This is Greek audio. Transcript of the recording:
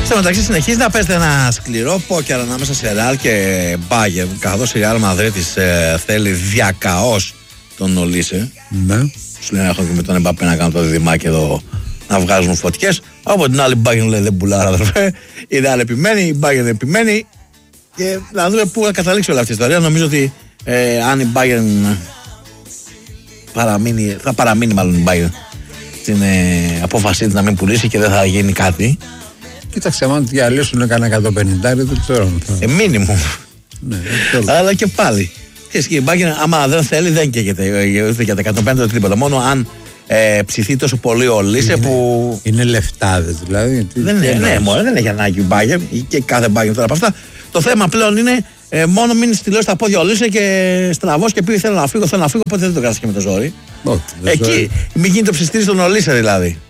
Στο μεταξύ συνεχίζει να παίζεται ένα σκληρό πόκερ ανάμεσα σε Ρεάλ και Bayern, καθώς η Ρεάλ Μαδρίτης θέλει διακαώς τον Ολίσε. Ναι. Σου λένε έχω και με τον Εμπαπέ να κάνουν το διδυμάκι εδώ να βγάζουν φωτιές. Από την άλλη Bayern λέει δεν πουλάρα αδερφέ. Η Ρεάλ επιμένει, η Bayern επιμένει. Και να δούμε πού θα καταλήξει όλη αυτή η ιστορία. Νομίζω ότι αν η Bayern θα παραμείνει μάλλον η Bayern στην απόφασή της να μην πουλήσει και δεν θα γίνει κάτι. Κοίταξε, αν διαλύσουν κανένα 150, δεν ξέρω. Μίνιμουμ. Ναι, αλλά και πάλι. Και η Bayern, άμα δεν θέλει, δεν καίγεται για τα 150 τίποτα. Μόνο αν ψηθεί τόσο πολύ ο Λίσε που. Είναι λεφτάδες δηλαδή. Δεν έχει ανάγκη η Bayern και κάθε Bayern τώρα από αυτά. Το θέμα πλέον είναι μόνο μην στυλώσει τα πόδια ο Λίσε και στραβός και πει θέλω να φύγω, οπότε δεν το κράτησε και με το ζόρι. Όχι, εκεί μην γίνει το ψιστήρι στον Ολίσε δηλαδή.